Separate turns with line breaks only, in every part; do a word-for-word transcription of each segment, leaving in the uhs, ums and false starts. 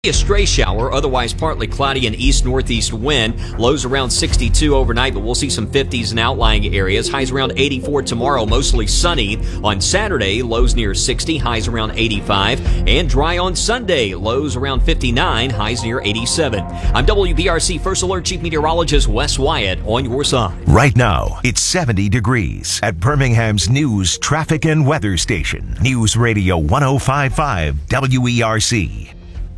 A stray shower, otherwise partly cloudy and east-northeast wind. Lows around sixty-two overnight, but we'll see some fifties in outlying areas. Highs around eighty-four tomorrow, mostly sunny. On Saturday, lows near sixty, highs around eighty-five. And dry on Sunday, lows around fifty-nine, highs near eighty-seven. I'm W B R C First Alert Chief Meteorologist Wes Wyatt on your side.
Right now, it's seventy degrees at Birmingham's News, Traffic, and Weather Station. News Radio one oh five point five W E R C.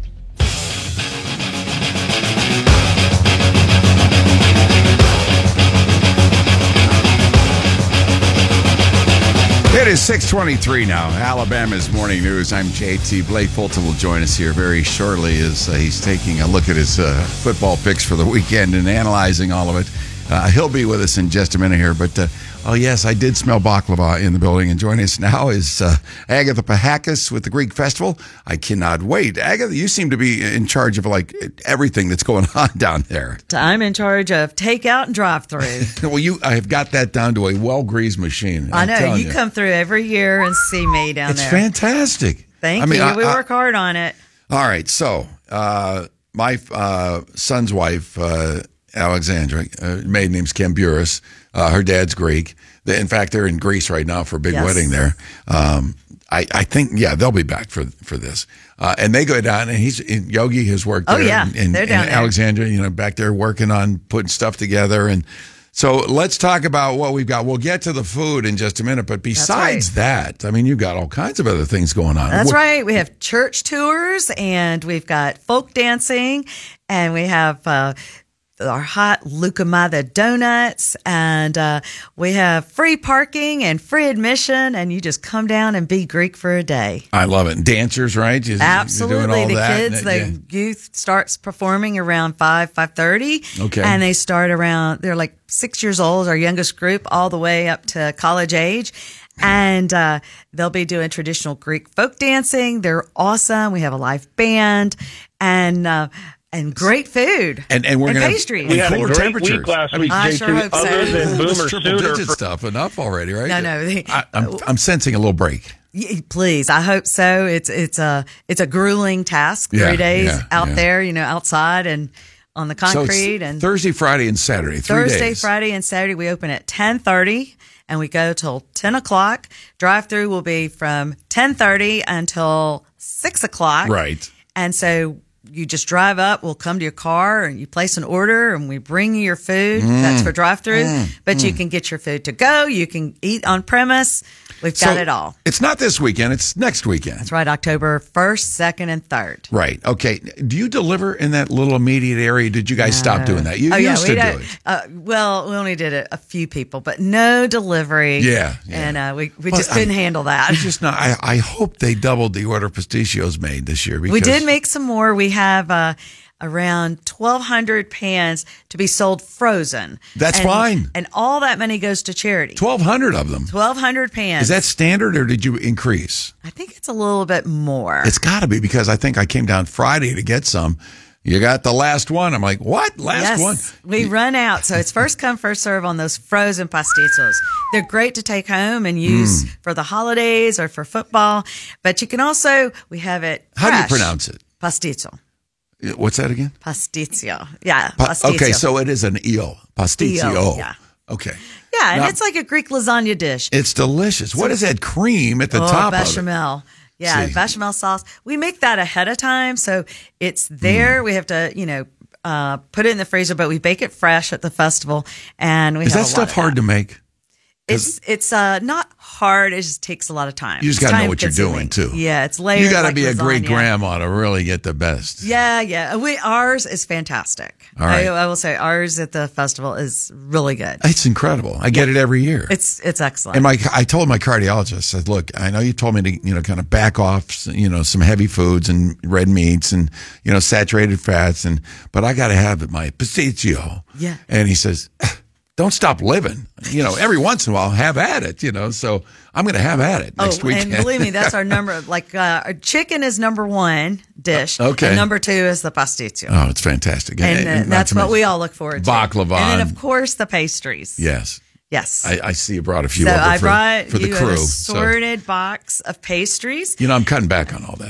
It is six twenty-three now. Alabama's Morning News. I'm J T. Blake Fulton will join us here very shortly as uh, he's taking a look at his uh, football picks for the weekend and analyzing all of it. Uh, he'll be with us in just a minute here. But, uh, oh, yes, I did smell baklava in the building. And joining us now is uh, Agatha Pahakis with the Greek Festival. I cannot wait. Agatha, you seem to be in charge of, like, everything that's going on down there.
I'm in charge of takeout and drive-through.
Well, you, I have got that down to a well-greased machine.
I
I'm
know. You,
you
come through every year and see me down
it's
there.
It's fantastic.
Thank
I mean,
you.
I,
we
I,
work hard on it.
All right. So, uh, my uh, son's wife, uh, Alexandra, uh, maiden name's Camburis. Uh, her dad's Greek. They, in fact, they're in Greece right now for a big
yes.
wedding there. Um, I, I think, yeah, they'll be back for for this. Uh, and they go down, and he's and Yogi has worked
oh,
there.
yeah,
and, and,
they're down
and
there.
Alexandra, you know, back there working on putting stuff together. And so let's talk about what we've got. We'll get to the food in just a minute. But besides
right.
that, I mean, you've got all kinds of other things going on.
That's
what,
right. We have church tours, and we've got folk dancing, and we have uh, our hot Lucamada donuts, and uh, we have free parking and free admission, and you just come down and be Greek for a day.
I love it. And dancers, right? You're,
Absolutely.
you're doing all
the
that.
kids,
And,
the
yeah.
youth starts performing around five, five thirty.
Okay.
And they start around, they're like six years old, our youngest group, all the way up to college age. And uh, they'll be doing traditional Greek folk dancing. They're awesome. We have a live band and uh, and great food
and and we're
and
gonna
pastries.
we
had a
cooler
great
temperatures.
week last
I mean,
week.
I
J T,
sure hope so.
Other than
this
Boomer
triple
Sooner
digit
for-
stuff enough already, right?
No, no. They,
I, I'm I'm sensing a little break.
Y- Please, I hope so. It's it's a it's a grueling task. Three
Yeah,
days
yeah,
out
yeah.
there, you know, outside and on the
So it's
concrete. and
Thursday, Friday, and Saturday. Three
Thursday,
days.
Friday, and Saturday we open at ten thirty and we go till ten o'clock. Drive through will be from ten thirty until six o'clock.
Right.
And so you just drive up, we'll come to your car and you place an order and we bring you your food.
Mm.
That's for drive through. But you can get your food to go. You can eat on premise. We've got
So
it all.
It's not this weekend. It's next weekend.
That's right. October first, second, and third.
Right. Okay. Do you deliver in that little immediate area? Did you guys stop doing that? You
oh, yeah,
used
we
to do
don't-
it.
Uh, well, we only did it a few people, but no delivery.
Yeah, yeah.
And uh, we, we
But
just couldn't
I-
handle that.
It's just not. I, I hope they doubled the order of pistachios made this year. Because
We did make some more. We have uh, around twelve hundred pans to be sold frozen.
That's
And-
fine.
And all that money goes to charity.
twelve hundred of them.
twelve hundred pans.
Is that standard or did you increase?
I think it's a little bit more.
It's got to be because I think I came down Friday to get some. You got the last one. I'm like, what? Last
yes,
one?
we run out. So it's first come, first serve on those frozen pastitos. They're great to take home and use
Mm.
for the holidays or for football. But you can also, we have it
How do you
fresh.
pronounce it?
Pastito.
What's that again?
Pasticcio. Yeah.
Pa-
Pasticcio.
okay, so it is an eel. Pasticcio.
Eel, yeah.
Okay.
Yeah, and
Now,
it's like a Greek lasagna dish.
it's delicious. What is that cream at the
oh,
top
bechamel. Yeah,
See.
bechamel sauce. We make that ahead of time, so it's there.
Mm.
We have to, you know, uh, put it in the freezer, but we bake it fresh at the festival, and we
of it? Is
have
that
a lot
stuff
of
hard
that.
to make?
It's it's uh not hard. It just takes a lot of time.
You just
It's
got to know what you're
time-consuming.
doing, too.
Yeah, it's layered.
You got to
like
be a great
lasagna.
grandma to really get the best.
Yeah, yeah. We ours is fantastic.
All right.
I, I will say ours at the festival is really good.
It's incredible. I get it every year.
It's it's excellent.
And my, I told my cardiologist, I said, look, I know you told me to, you know, kind of back off, you know, some heavy foods and red meats and, you know, saturated fats, and, but I got to have my pasticcio.
Yeah.
And he says, don't stop living. You know, every once in a while, have at it, you know, so I'm going to have at it next
oh,
weekend.
and believe me, that's our number. Like uh, our chicken is number one dish.
Uh, okay.
And number two is the pasticcio.
Oh, it's fantastic.
and, uh,
not
that's
to
what
mention
we all look forward to.
baklava
And then,
and-
of course, the pastries.
Yes.
Yes.
I, I see you brought a few
so
over
I
for,
brought
for the
you
crew.
an
So,
assorted box of pastries.
you know, I'm cutting back on all that.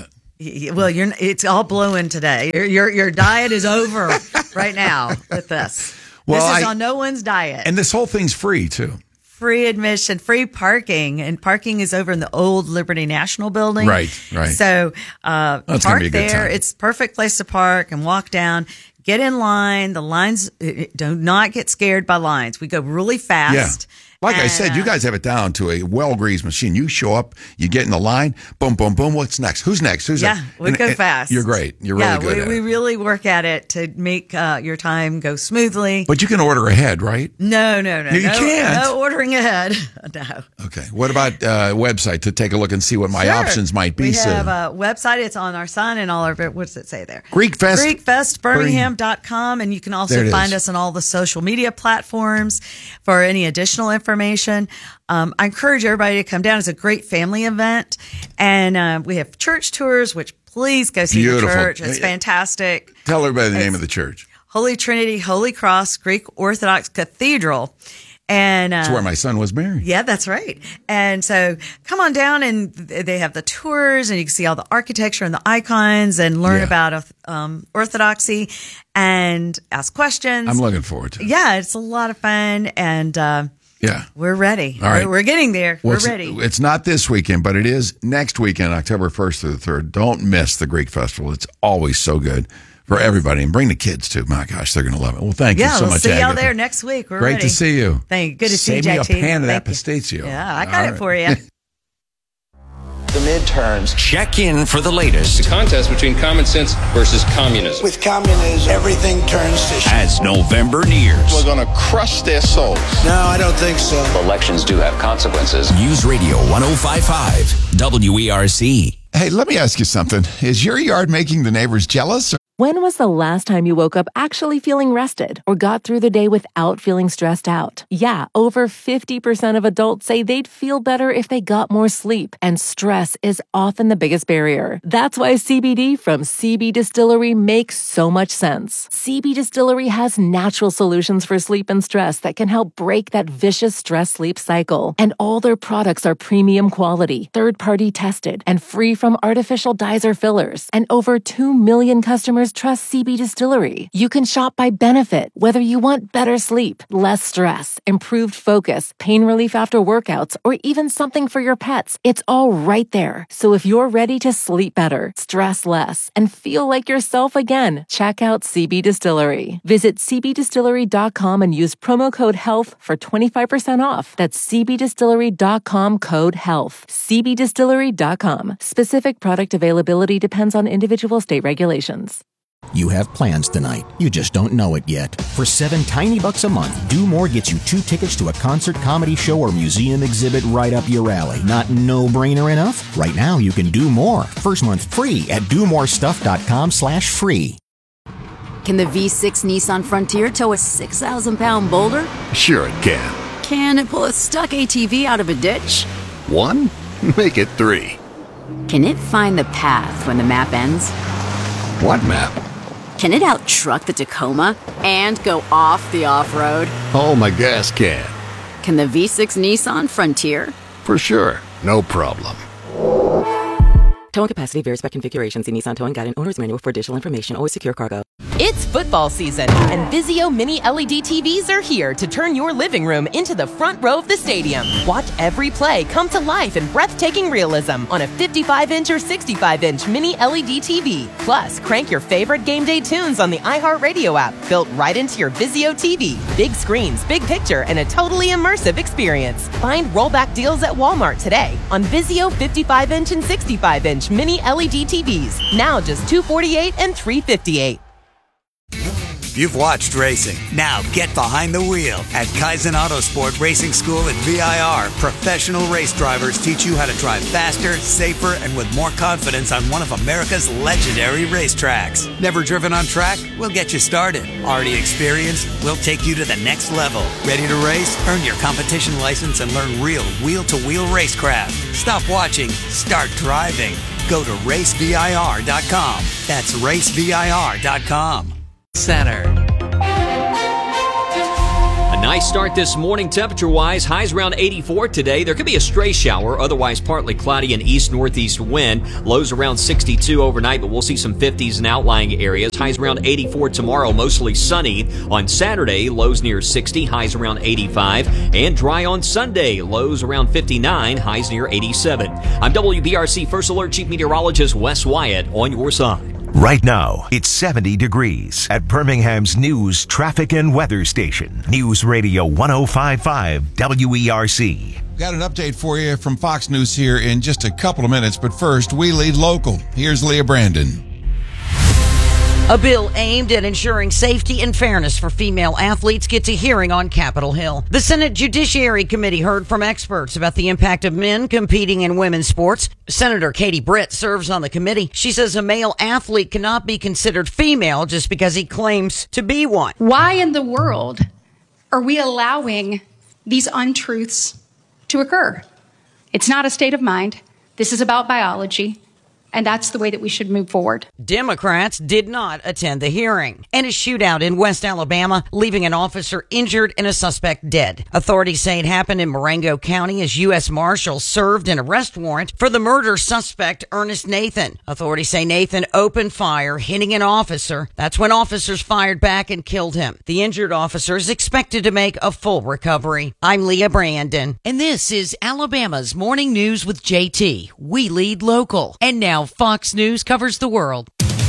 Y- Well, you're it's all blowing today. Your your, your diet is over right now with this.
Well,
this is
I-
on no one's diet.
And this whole thing's free, too.
Free admission, free parking, and parking is over in the old Liberty National Building.
Right, right.
So uh,
Oh, it's gonna
park
be a good
there.
time.
It's a perfect place to park and walk down. Get in line. The lines, uh, do not get scared by lines. We go really fast.
Yeah. Like I
And,
said, you
uh,
guys have it down to a well-greased machine. You show up, you get in the line, boom, boom, boom. What's next? Who's next? Who's
Yeah,
next?
we
And-
go
and
fast.
You're great. You're
yeah,
really good
we,
at
we
it.
really work at it to make uh, your time go smoothly.
But you can order ahead, right?
No, no, no.
No, you
no,
can't.
No ordering ahead. No.
Okay. What about uh, website to take a look and see what my
Sure.
options might be?
We
So-
have a website. It's on our sign and all of it. What does it say there?
Greek Fest-
Greek Fest Birmingham dot com. And you can
There
also
it
find
is.
us on all the social media platforms for any additional information. Um, I encourage everybody to come down. It's a great family event. And uh, we have church tours, which please go see
Beautiful.
the church. It's
Yeah.
fantastic.
Tell everybody the name
It's-
of the church.
Holy Trinity, Holy Cross, Greek Orthodox Cathedral. And uh,
It's where my son was married.
yeah, that's right. And so come on down and th- they have the tours and you can see all the architecture and the icons and learn
Yeah.
about um, Orthodoxy and ask questions.
I'm looking forward to it.
Yeah, it's a lot of fun and uh,
Yeah.
we're ready.
All right.
We're, we're getting there.
Well,
we're
it's-
ready.
It's not this weekend, but it is next weekend, October first through the third. Don't miss the Greek Festival. It's always so good for everybody. And bring the kids, too. My gosh, they're going to love it. Well, thank
yeah,
you so
we'll
much,
see y'all
Agatha.
there next week. We're
Great
ready.
to see you.
Thank you. Good to see you,
Save
J T.
me a pan of that
Thank you.
pistachio.
Yeah, I got
All
it
right.
for you.
The midterms.
Check in for the latest
Contest between common sense versus communism.
With communism, everything turns to shit.
as November nears.
We're going to crush their souls.
No, I don't think so.
Elections do have consequences.
News Radio one oh five point five W E R C.
Hey, let me ask you something. Is your yard making the neighbors jealous?
When was the last time you woke up actually feeling rested or got through the day without feeling stressed out? Yeah, over fifty percent of adults say they'd feel better if they got more sleep, and stress is often the biggest barrier. That's why C B D from C B Distillery makes so much sense. C B Distillery has natural solutions for sleep and stress that can help break that vicious stress-sleep cycle. And all their products are premium quality, third-party tested, and free from artificial dyes or fillers. And over two million customers trust C B Distillery. You can shop by benefit, whether you want better sleep, less stress, improved focus, pain relief after workouts, or even something for your pets. It's all right there. So if you're ready to sleep better, stress less, and feel like yourself again, check out C B Distillery. Visit c b distillery dot com and use promo code HEALTH for twenty-five percent off. That's c b distillery dot com code HEALTH. c b distillery dot com. Specific product availability depends on individual state regulations.
You have plans tonight. You just don't know it yet. For seven tiny bucks a month, Do More gets you two tickets to a concert, comedy show, or museum exhibit right up your alley. Not no-brainer enough? Right now, you can do more. First month free at do more stuff dot com slash free.
Can the V six Nissan Frontier tow a six thousand pound boulder?
Sure it can.
Can it pull a stuck A T V out of a ditch?
One? Make it three.
Can it find the path when the map ends?
What map?
Can it out-truck the Tacoma and go off the off-road?
Oh, my gas can.
Can the V six Nissan Frontier?
For sure. No problem.
Towing capacity varies by configuration. See Nissan Towing Guide and Owner's Manual for additional information. Always secure cargo.
It's football season, and Vizio Mini L E D T Vs are here to turn your living room into the front row of the stadium. Watch every play come to life in breathtaking realism on a fifty-five inch or sixty-five inch Mini L E D T V. Plus, crank your favorite game day tunes on the iHeartRadio app, built right into your Vizio T V. Big screens, big picture, and a totally immersive experience. Find rollback deals at Walmart today on Vizio fifty-five inch and sixty-five inch Mini L E D T Vs. Now just two hundred forty-eight dollars and three hundred fifty-eight dollars.
You've watched racing. Now get behind the wheel. At Kaizen Autosport Racing School at V I R, professional race drivers teach you how to drive faster, safer, and with more confidence on one of America's legendary racetracks. Never driven on track? We'll get you started. Already experienced? We'll take you to the next level. Ready to race? Earn your competition license and learn real wheel-to-wheel racecraft. Stop watching. Start driving. Go to race V I R dot com. That's race V I R dot com.
Center. A Nice start this morning temperature-wise. Highs around eighty-four today. There could be a stray shower, otherwise partly cloudy and east-northeast wind. Lows around sixty-two overnight, but we'll see some fifties in outlying areas. Highs around eighty-four tomorrow, mostly sunny. On Saturday, lows near sixty, highs around eighty-five. And dry on Sunday, lows around fifty-nine, highs near eighty-seven. I'm W B R C First Alert Chief Meteorologist Wes Wyatt on your side.
Right now, it's seventy degrees at Birmingham's news, traffic, and weather station. News Radio one oh five point five W E R C.
Got an update for you from Fox News here in just a couple of minutes, but first, we lead local. Here's Leah Brandon.
A bill aimed at ensuring safety and fairness for female athletes gets a hearing on Capitol Hill. The Senate Judiciary Committee heard from experts about the impact of men competing in women's sports. Senator Katie Britt serves on the committee. She says a male athlete cannot be considered female just because he claims to be one.
Why in the world are we allowing these untruths to occur? It's not a state of mind. This is about biology. And that's the way that we should move forward.
Democrats did not attend the hearing. And a shootout in West Alabama, leaving an officer injured and a suspect dead. Authorities say it happened in Marengo County as U S Marshals served an arrest warrant for the murder suspect, Ernest Nathan. Authorities say Nathan opened fire, hitting an officer. That's when officers fired back and killed him. The injured officer is expected to make a full recovery. I'm Leah Brandon. And this is Alabama's Morning News with J T. We lead local. And now Fox News covers the world.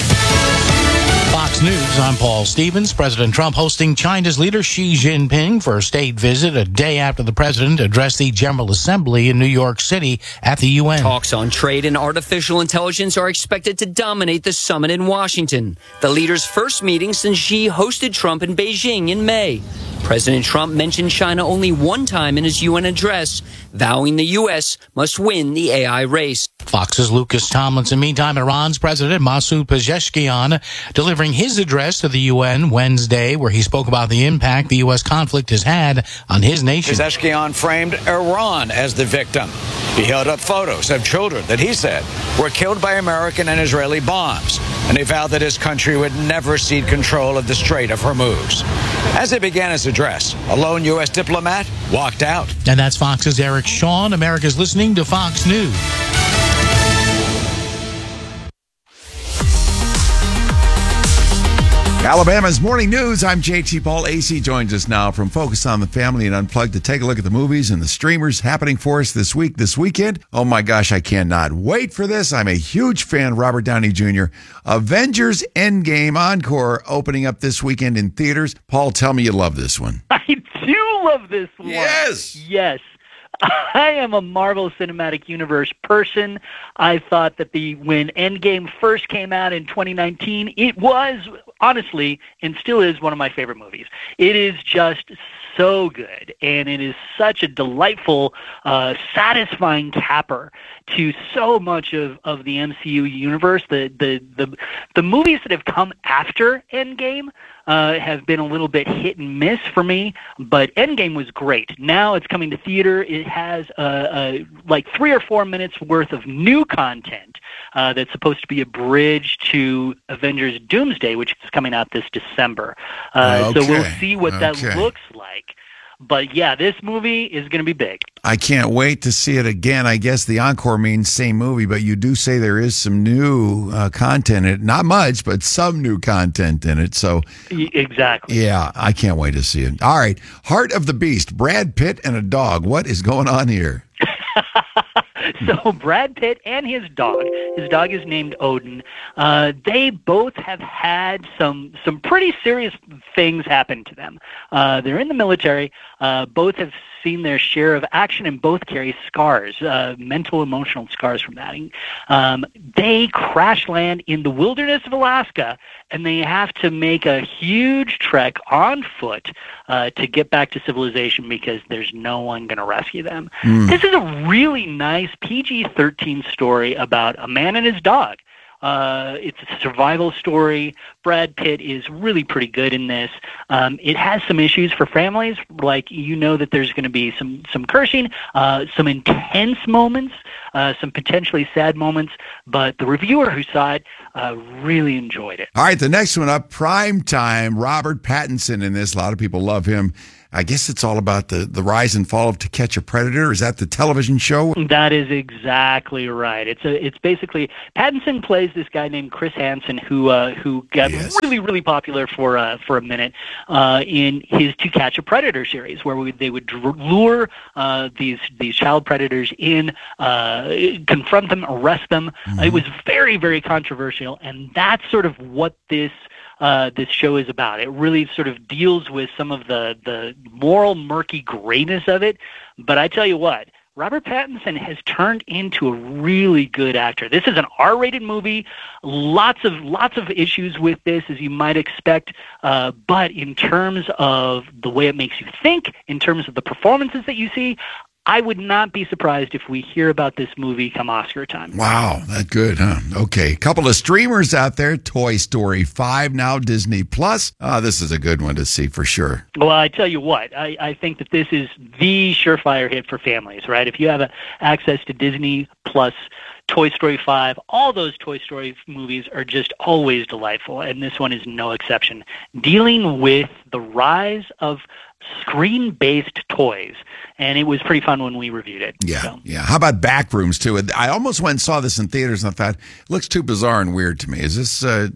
Fox News, I'm Paul Stevens. President Trump hosting China's leader Xi Jinping for a state visit a day after the president addressed the General Assembly in New York City at the U N.
Talks on trade and artificial intelligence are expected to dominate the summit in Washington, the leaders' first meeting since Xi hosted Trump in Beijing in May. President Trump mentioned China only one time in his U N address, vowing the U S must win the A I race.
Fox's Lucas Tomlinson. Meantime, Iran's President Masoud Pezeshkian delivering his address to the U N Wednesday, where he spoke about the impact the U S conflict has had on his nation.
Pezeshkian framed Iran as the victim. He held up photos of children that he said were killed by American and Israeli bombs, and he vowed that his country would never cede control of the Strait of Hormuz. As he began his address, a lone U S diplomat walked out.
And that's Fox's Eric Shawn. America's listening to Fox News.
Alabama's Morning News. I'm J T. Paul. A C joins us now from Focus on the Family and Unplugged to take a look at the movies and the streamers happening for us this week, this weekend. Oh my gosh, I cannot wait for this. I'm a huge fan of Robert Downey Junior Avengers Endgame Encore opening up this weekend in theaters. Paul, tell me you love this one.
I do love this one.
Yes.
Yes. I am a Marvel Cinematic Universe person. I thought that the when Endgame first came out in twenty nineteen, it was, honestly, and still is one of my favorite movies. It is just so good, and it is such a delightful, uh, satisfying capper to so much of, of the M C U universe. The, the, the, the movies that have come after Endgame Uh, have been a little bit hit and miss for me, but Endgame was great. Now it's coming to theater. It has uh, uh, like three or four minutes worth of new content uh, that's supposed to be a bridge to Avengers Doomsday, which is coming out this December. Uh,
okay.
So we'll see what
okay.
that looks like. But yeah, this movie is going to be big.
I can't wait to see it again. I guess the encore means same movie, but you do say there is some new uh, content in it. Not much, but some new content in it. So
exactly.
Yeah, I can't wait to see it. All right. Heart of the Beast, Brad Pitt and a dog. What is going on here?
So Brad Pitt and his dog, his dog is named Odin, uh, they both have had some some pretty serious things happen to them. Uh, they're in the military. Uh, both have seen their share of action and both carry scars, uh, mental, emotional scars from that. Um, they crash land in the wilderness of Alaska, and they have to make a huge trek on foot uh, to get back to civilization because there's no one going to rescue them. Mm. This is a really nice P G thirteen story about a man and his dog. Uh, it's a survival story. Brad Pitt is really pretty good in this. Um, it has some issues for families, like you know that there's going to be some some cursing, uh, some intense moments uh, some potentially sad moments, but the reviewer who saw it uh, really enjoyed it.
All right, the next one up, prime time. Robert Pattinson in this. A lot of people love him. I guess it's all about the, the rise and fall of To Catch a Predator. Is that the television show?
That is exactly right. It's a it's basically Pattinson plays this guy named Chris Hansen who uh, who got yes. really really popular for uh, for a minute uh, in his To Catch a Predator series, where we, they would dr- lure uh, these these child predators in, uh, confront them, arrest them. Mm-hmm. It was very very controversial, and that's sort of what this. Uh, this show is about. It really sort of deals with some of the, the moral murky grayness of it. But I tell you what, Robert Pattinson has turned into a really good actor. This is an R-rated movie. Lots of lots of issues with this, as you might expect. Uh, but in terms of the way it makes you think, in terms of the performances that you see, I would not be surprised if we hear about this movie come Oscar time.
Wow, that good, huh? Okay, a couple of streamers out there. Toy Story five, now Disney Plus. Uh, this is a good one to see for sure.
Well, I tell you what, I, I think that this is the surefire hit for families, right? If you have a, access to Disney Plus, Toy Story five, all those Toy Story movies are just always delightful, and this one is no exception. Dealing with the rise of screen-based toys, and it was pretty fun when we reviewed it.
Yeah,
so.
yeah. How about Backrooms, too? I almost went and saw this in theaters, and I thought, it looks too bizarre and weird to me. Is this... Uh...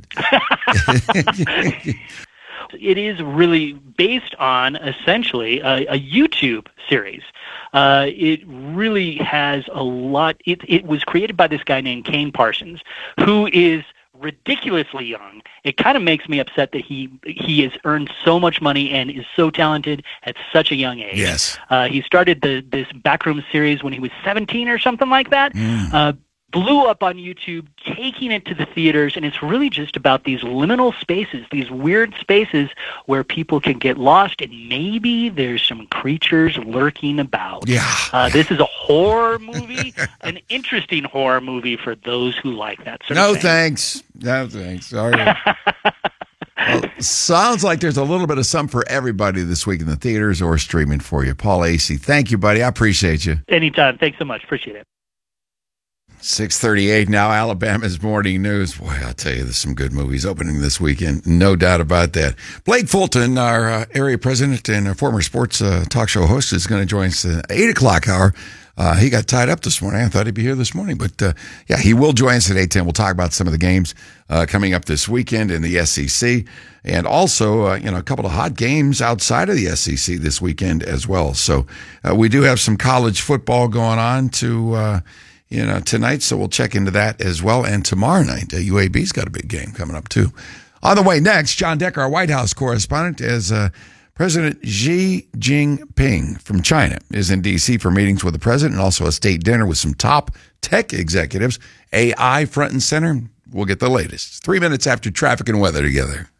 It is really based on, essentially, a, a YouTube series. Uh, it really has a lot... It, it was created by this guy named Kane Parsons, who is ridiculously young. It kind of makes me upset that he he has earned so much money and is so talented at such a young age.
Yes.
Uh, he started the this Backrooms series when he was seventeen or something like that. Mm. Uh, blew up on YouTube, taking it to the theaters, and it's really just about these liminal spaces, these weird spaces where people can get lost, and maybe there's some creatures lurking about.
Yeah.
Uh, this is a horror movie, an interesting horror movie for those who like that sort
no
of thing.
Thanks. No thanks. All right. Well, sounds like there's a little bit of some for everybody this week in the theaters or streaming for you. Paul Asay, thank you, buddy. I appreciate you.
Anytime. Thanks so much. Appreciate it.
six thirty-eight now, Alabama's Morning News. Boy, I'll tell you, there's some good movies opening this weekend. No doubt about that. Blake Fulton, our uh, area president and our former sports uh, talk show host, is going to join us at eight o'clock hour. Uh, he got tied up this morning. I thought he'd be here this morning. But, uh, yeah, he will join us at eight ten. We'll talk about some of the games uh, coming up this weekend in the S E C. And also, uh, you know, a couple of hot games outside of the S E C this weekend as well. So uh, we do have some college football going on to uh, – you know, tonight, so we'll check into that as well. And tomorrow night, uh, U A B's got a big game coming up, too. On the way next, John Decker, our White House correspondent, as uh, President Xi Jinping from China is in D C for meetings with the president and also a state dinner with some top tech executives. A I front and center. We'll get the latest. Three minutes after traffic and weather together.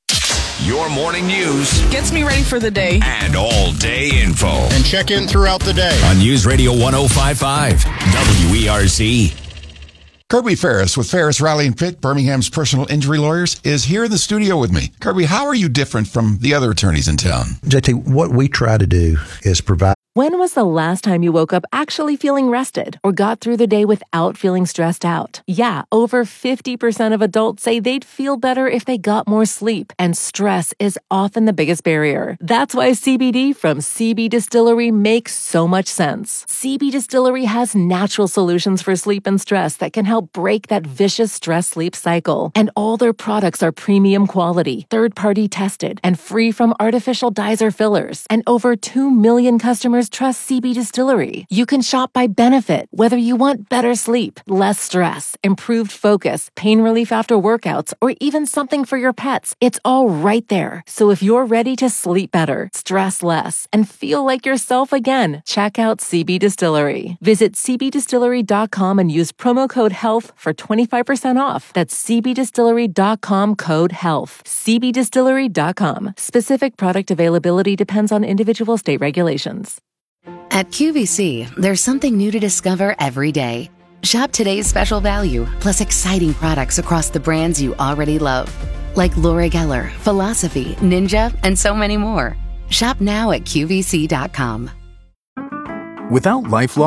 Your morning news
gets me ready for the day.
And all day info.
And check in throughout the day.
On News Radio one oh five point five, W E R C.
Kirby Ferris with Ferris, Riley and Pitt, Birmingham's personal injury lawyers, is here in the studio with me. Kirby, how are you different from the other attorneys in town?
J T, what we try to do is provide.
When was the last time you woke up actually feeling rested or got through the day without feeling stressed out? Yeah, over fifty percent of adults say they'd feel better if they got more sleep, and stress is often the biggest barrier. That's why C B D from C B Distillery makes so much sense. C B Distillery has natural solutions for sleep and stress that can help break that vicious stress-sleep cycle. And all their products are premium quality, third-party tested, and free from artificial dyes or fillers. And over two million customers trust C B Distillery. You can shop by benefit, whether you want better sleep, less stress, improved focus, pain relief after workouts, or even something for your pets. It's all right there. So if you're ready to sleep better, stress less, and feel like yourself again, check out C B Distillery. Visit c b distillery dot com and use promo code HEALTH for twenty-five percent off. That's c b distillery dot com code HEALTH. c b distillery dot com. Specific product availability depends on individual state regulations.
At Q V C, there's something new to discover every day. Shop today's special value, plus exciting products across the brands you already love, like Laura Geller, Philosophy, Ninja, and so many more. Shop now at q v c dot com.
Without LifeLock,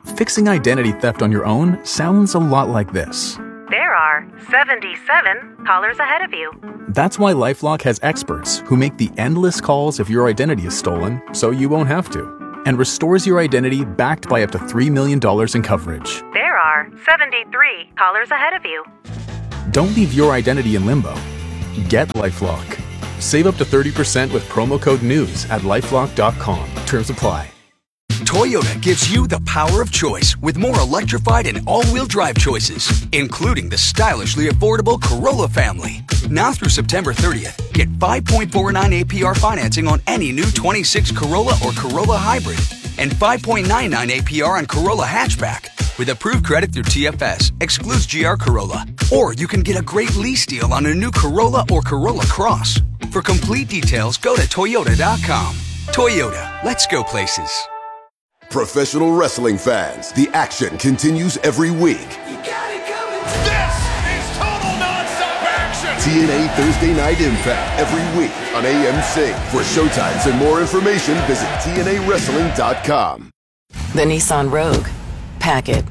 Fixing identity theft on your own sounds a lot like this.
There are seventy-seven callers ahead of you.
That's why LifeLock has experts who make the endless calls if your identity is stolen so you won't have to, and restores your identity backed by up to three million dollars in coverage.
There are seventy-three callers ahead of you.
Don't leave your identity in limbo. Get LifeLock. Save up to thirty percent with promo code NEWS at lifelock dot com. Terms apply.
Toyota gives you the power of choice with more electrified and all-wheel drive choices, including the stylishly affordable Corolla family. Now through September thirtieth, get five point four nine A P R financing on any new twenty-six Corolla or Corolla Hybrid and five point nine nine A P R on Corolla Hatchback. With approved credit through T F S, excludes G R Corolla. Or you can get a great lease deal on a new Corolla or Corolla Cross. For complete details, go to Toyota dot com. Toyota, let's go places.
Professional wrestling fans, the action continues every week.
You got it coming. This is total nonstop action.
T N A Thursday Night Impact every week on A M C. For showtimes and more information, visit T N A wrestling dot com.
The Nissan Rogue. Pack it.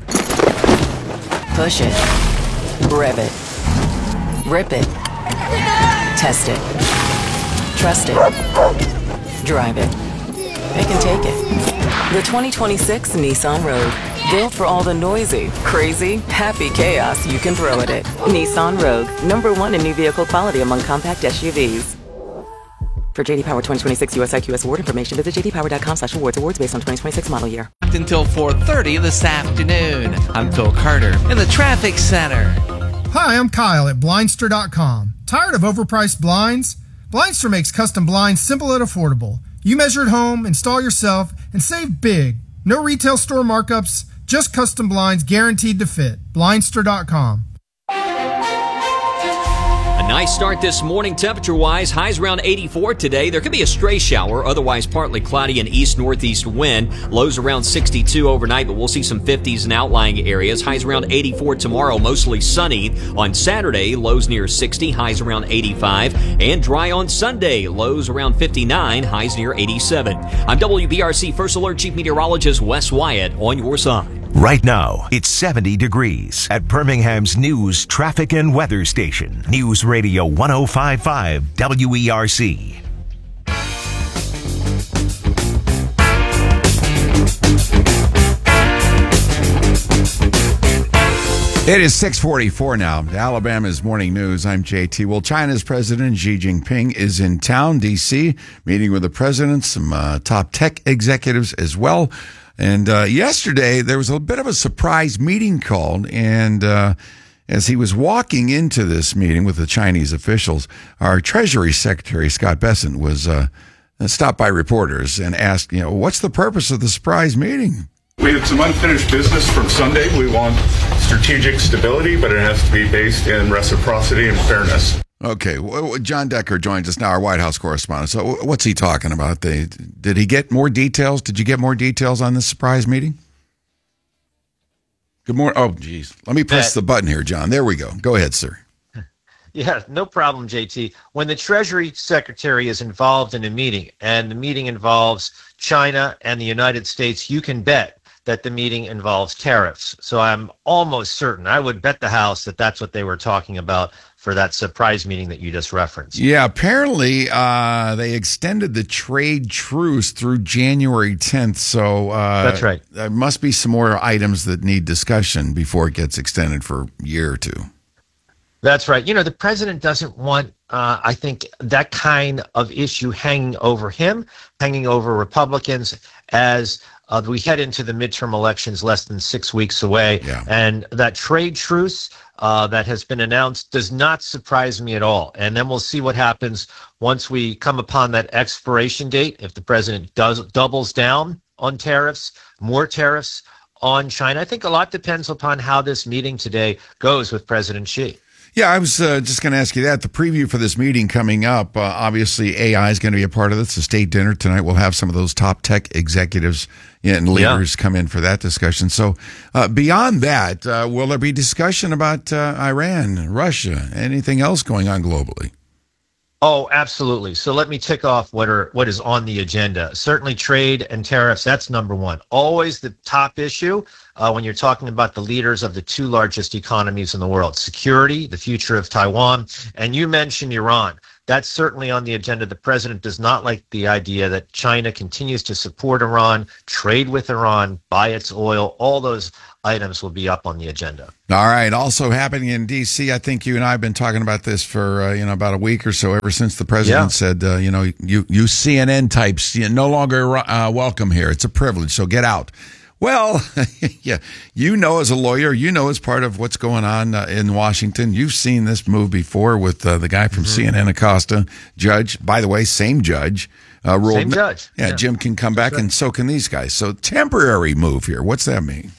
Push it. Rev it. Rip it. Test it. Trust it. Drive it. It can take it. The twenty twenty-six Nissan Rogue. Built for all the noisy, crazy, happy chaos you can throw at it. Nissan Rogue. Number one in new vehicle quality among compact S U Vs. For J D Power twenty twenty-six U S I Q S award information, visit j d power dot com slash awards. Awards based on twenty twenty-six model year.
Until four thirty this afternoon. I'm Phil Carter in the traffic center.
Hi, I'm Kyle at Blindster dot com. Tired of overpriced blinds? Blindster makes custom blinds simple and affordable. You measure at home, install yourself, and save big. No retail store markups, just custom blinds guaranteed to fit. Blindster dot com.
A nice start this morning temperature-wise. Highs around eighty-four today. There could be a stray shower, otherwise partly cloudy and east-northeast wind. Lows around sixty-two overnight, but we'll see some fifties in outlying areas. Highs around eighty-four tomorrow, mostly sunny. On Saturday, lows near sixty, highs around eighty-five. And dry on Sunday, lows around fifty-nine, highs near eighty-seven. I'm W B R C First Alert Chief Meteorologist Wes Wyatt on your side.
Right now, it's seventy degrees at Birmingham's news, traffic, and weather station. News Radio one oh five point five W E R C.
It is six forty-four now. Alabama's Morning News. I'm J T. Well, China's President Xi Jinping is in town, D C, meeting with the president, some uh, top tech executives as well. And uh, yesterday, there was a bit of a surprise meeting called, and uh, as he was walking into this meeting with the Chinese officials, our Treasury Secretary, Scott Bessent, was uh, stopped by reporters and asked, you know, what's the purpose of the surprise meeting?
We have some unfinished business from Sunday. We want strategic stability, but it has to be based in reciprocity and fairness.
Okay, John Decker joins us now, our White House correspondent. So what's he talking about? They, did he get more details? Did you get more details on this surprise meeting? Good morning. Oh, geez. Let me press the button here, John. There we go. Go ahead, sir.
Yeah, no problem, J T. When the Treasury Secretary is involved in a meeting, and the meeting involves China and the United States, you can bet that the meeting involves tariffs. So I'm almost certain, I would bet the house that that's what they were talking about for that surprise meeting that you just referenced.
Yeah, apparently uh, they extended the trade truce through January tenth. So uh,
that's right.
There must be some more items that need discussion before it gets extended for a year or two.
That's right. You know, the president doesn't want, uh, I think, that kind of issue hanging over him, hanging over Republicans as uh, we head into the midterm elections less than six weeks away.
Yeah.
And that trade truce uh, that has been announced does not surprise me at all. And then we'll see what happens once we come upon that expiration date. If the president does doubles down on tariffs, more tariffs on China. I think a lot depends upon how this meeting today goes with President Xi.
Yeah, I was uh, just going to ask you that. The preview for this meeting coming up, uh, obviously A I is going to be a part of it. It's a state dinner tonight. We'll have some of those top tech executives and leaders yeah. come in for that discussion. So uh, beyond that, uh, will there be discussion about uh, Iran, Russia, anything else going on globally?
Oh, absolutely. So let me tick off what are what is on the agenda. Certainly trade and tariffs, that's number one. Always the top issue uh, when you're talking about the leaders of the two largest economies in the world. Security, the future of Taiwan, and you mentioned Iran. That's certainly on the agenda. The president does not like the idea that China continues to support Iran, trade with Iran, buy its oil. All those items will be up on the agenda.
All right. Also happening in D C, I think you and I have been talking about this for uh, you know about a week or so, ever since the president
Yeah.
said, uh, you know, you, you C N N types, you're no longer uh, welcome here. It's a privilege, so get out. Well, yeah, you know, as a lawyer, you know, as part of what's going on uh, in Washington, you've seen this move before with uh, the guy from
Mm-hmm.
C N N Acosta, judge, by the way, same judge. Uh, ruled,
Same judge.
Yeah,
Yeah.
Jim can come back,
right.
and so can these guys. So temporary move here. What's that mean?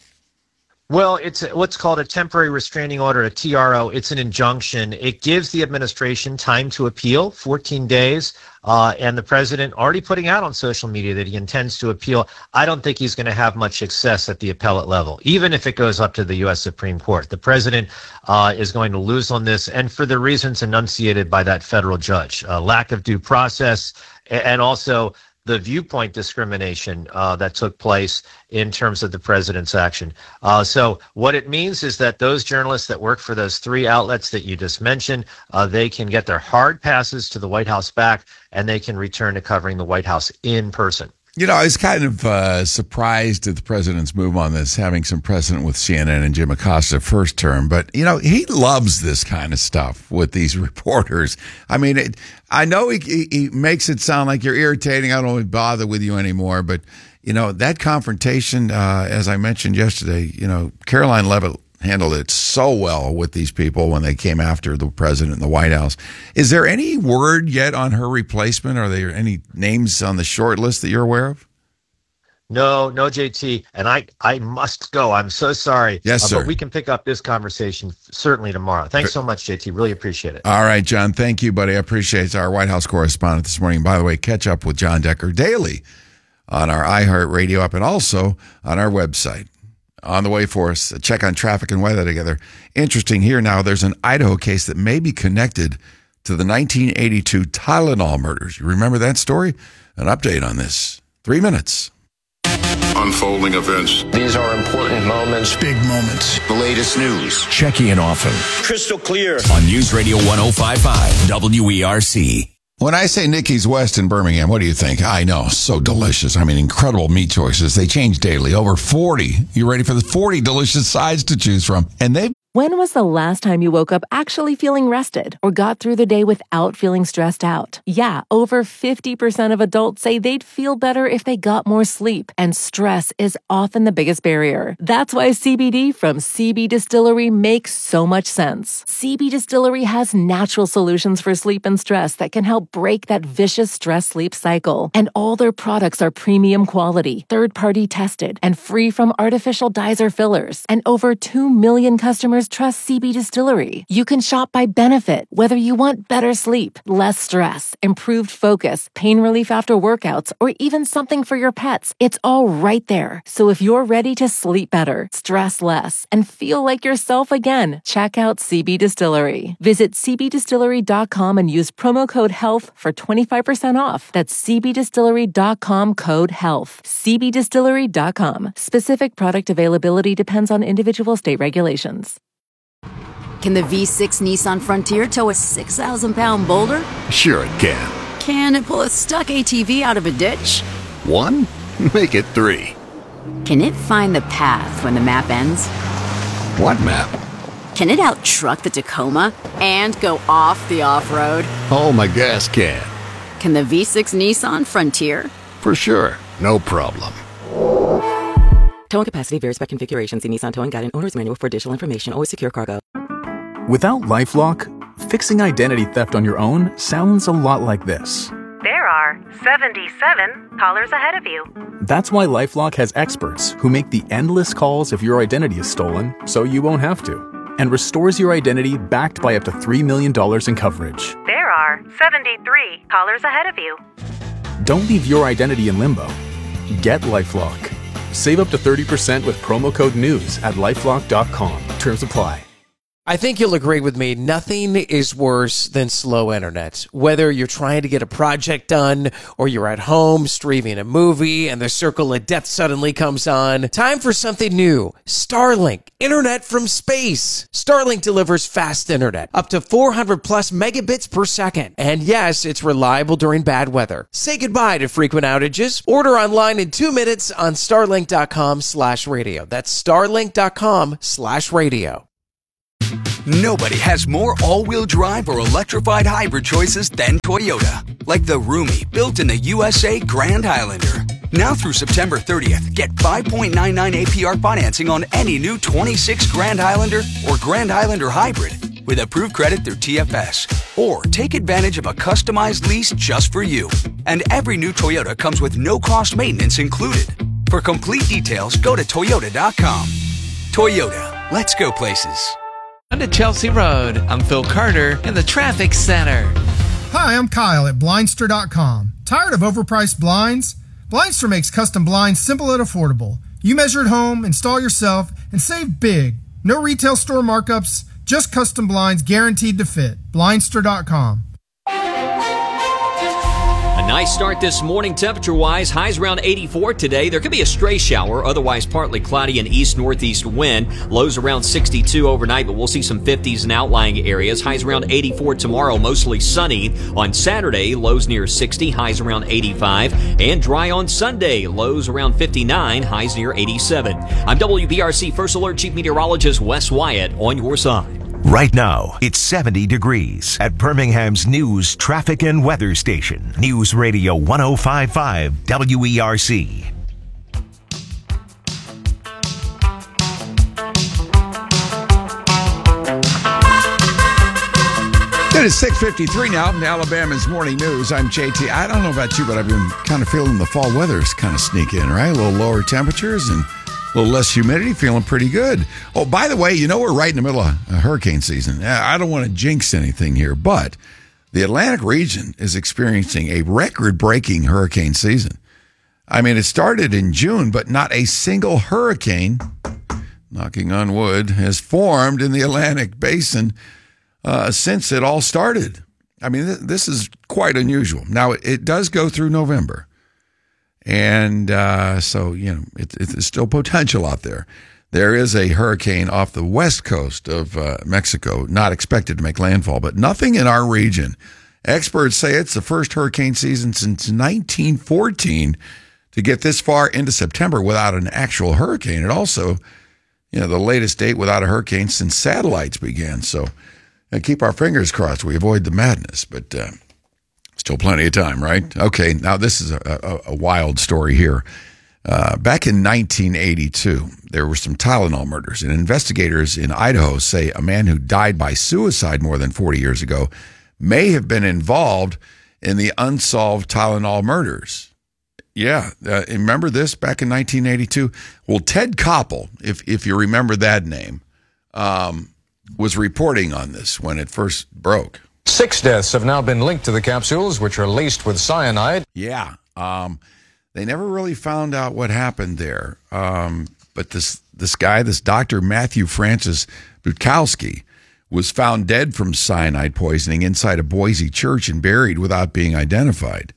Well, it's a- what's called a temporary restraining order, a T R O. It's an injunction. It gives the administration time to appeal, fourteen days, uh, and the president already putting out on social media that he intends to appeal. I don't think he's going to have much success at the appellate level, even if it goes up to the U S Supreme Court. The president uh, is going to lose on this, and for the reasons enunciated by that federal judge, uh, lack of due process, a- and also the viewpoint discrimination uh, that took place in terms of the president's action. Uh, so what it means is that those journalists that work for those three outlets that you just mentioned, uh, they can get their hard passes to the White House back, and they can return to covering the White House in person.
You know, I was kind of uh, surprised at the president's move on this, having some precedent with C N N and Jim Acosta first term. But, you know, he loves this kind of stuff with these reporters. I mean, it, I know he, he, he makes it sound like you're irritating. I don't want to bother with you anymore. But, you know, that confrontation, uh, as I mentioned yesterday, you know, Caroline Leavitt handled it so well with these people when they came after the president in the White House. Is there any word yet on her replacement? Are there any names on the short list that you're aware of?
No, no, J T, and I, I must go. I'm so sorry.
Yes,
Uh,
sir.
but we can pick up this conversation certainly tomorrow. Thanks so much, J T. Really appreciate it.
All right, John. Thank you, buddy. I appreciate it. Our White House correspondent this morning. By the way, catch up with John Decker daily on our iHeartRadio app and also on our website. On the way for us, a check on traffic and weather together. Interesting here now, there's an Idaho case that may be connected to the nineteen eighty-two Tylenol murders. You remember that story? An update on this. Three minutes.
Unfolding events.
These are important moments.
Big moments.
The latest news.
Checking in often.
Crystal clear.
On News Radio one oh five point five W E R C.
When I say Nikki's West in Birmingham, what do you think? I know, so delicious. I mean, incredible meat choices. They change daily. Over forty. You ready for the forty delicious sides to choose from? And they
When was the last time you woke up actually feeling rested or got through the day without feeling stressed out? Yeah, over fifty percent of adults say they'd feel better if they got more sleep, and stress is often the biggest barrier. That's why C B D from C B Distillery makes so much sense. C B Distillery has natural solutions for sleep and stress that can help break that vicious stress-sleep cycle. And all their products are premium quality, third-party tested, and free from artificial dyes or fillers. And over two million customers trust C B Distillery. You can shop by benefit, whether you want better sleep, less stress, improved focus, pain relief after workouts, or even something for your pets. It's all right there. So if you're ready to sleep better, stress less, and feel like yourself again, check out C B Distillery. Visit c b distillery dot com and use promo code HEALTH for twenty-five percent off. That's c b distillery dot com code HEALTH. c b distillery dot com. Specific product availability depends on individual state regulations.
Can the V six Nissan Frontier tow a six thousand pound boulder?
Sure it can.
Can it pull a stuck A T V out of a ditch?
One? Make it three.
Can it find the path when the map ends?
What map?
Can it out-truck the Tacoma and go off the off-road?
Oh, my gas can.
Can the V six Nissan Frontier?
For sure. No problem.
Towing capacity varies by configuration. See Nissan Towing Guide and Owner's Manual for additional information. Always secure cargo.
Without LifeLock, fixing identity theft on your own sounds a lot like this.
There are seventy-seven callers ahead of you.
That's why LifeLock has experts who make the endless calls if your identity is stolen, so you won't have to, and restores your identity backed by up to three million dollars in coverage.
There are seventy-three callers ahead of you.
Don't leave your identity in limbo. Get LifeLock. Save up to thirty percent with promo code NEWS at lifelock dot com. Terms apply.
I think you'll agree with me. Nothing is worse than slow internet. Whether you're trying to get a project done or you're at home streaming a movie and the circle of death suddenly comes on, time for something new. Starlink, internet from space. Starlink delivers fast internet, up to four hundred plus megabits per second. And yes, it's reliable during bad weather. Say goodbye to frequent outages. Order online in two minutes on starlink.com slash radio. That's starlink.com slash radio.
Nobody has more all-wheel drive or electrified hybrid choices than Toyota. Like the roomy, built-in-the U S A Grand Highlander. Now through September thirtieth, get five point nine nine A P R financing on any new twenty-six Grand Highlander or Grand Highlander Hybrid with approved credit through T F S. Or take advantage of a customized lease just for you. And every new Toyota comes with no-cost maintenance included. For complete details, go to toyota dot com. Toyota, let's go places.
On to Chelsea Road. I'm Phil Carter in the traffic center.
Hi, I'm Kyle at Blindster dot com. Tired of overpriced blinds? Blindster makes custom blinds simple and affordable. You measure at home, install yourself, and save big. No retail store markups, just custom blinds guaranteed to fit. Blindster dot com.
A nice start this morning temperature-wise. Highs around eighty-four today. There could be a stray shower, otherwise partly cloudy and east-northeast wind. Lows around sixty-two overnight, but we'll see some fifties in outlying areas. Highs around eighty-four tomorrow, mostly sunny. On Saturday, lows near sixty, highs around eighty-five. And dry on Sunday, lows around fifty-nine, highs near eighty-seven. I'm W B R C First Alert Chief Meteorologist Wes Wyatt on your side.
Right now, it's seventy degrees at Birmingham's news, traffic, and weather station. News Radio one oh five point five W E R C.
It is six fifty-three now from Alabama's Morning News. I'm J T. I don't know about you, but I've been kind of feeling the fall weather is kind of sneak in, right? A little lower temperatures and a little less humidity, feeling pretty good. Oh, by the way, you know we're right in the middle of hurricane season. I don't want to jinx anything here, but the Atlantic region is experiencing a record-breaking hurricane season. I mean, it started in June, but not a single hurricane, knocking on wood, has formed in the Atlantic basin uh, since it all started. I mean, th- this is quite unusual. Now, it, it does go through November. And uh, so, you know, it, it's still potential out there. There is a hurricane off the west coast of uh, Mexico, not expected to make landfall, but nothing in our region. Experts say it's the first hurricane season since nineteen fourteen to get this far into September without an actual hurricane. It also, you know, the latest date without a hurricane since satellites began. So uh, keep our fingers crossed we avoid the madness, but uh, still plenty of time, right? Okay, now this is a, a, a wild story here. Uh, back in nineteen eighty-two, there were some Tylenol murders, and investigators in Idaho say a man who died by suicide more than forty years ago may have been involved in the unsolved Tylenol murders. Yeah, uh, remember this back in nineteen eighty-two? Well, Ted Koppel, if if you remember that name, um, was reporting on this when it first broke.
Six deaths have now been linked to the capsules, which are laced with cyanide.
Yeah, um, they never really found out what happened there. Um, but this this guy, this Doctor Matthew Francis Butkowski, was found dead from cyanide poisoning inside a Boise church and buried without being identified.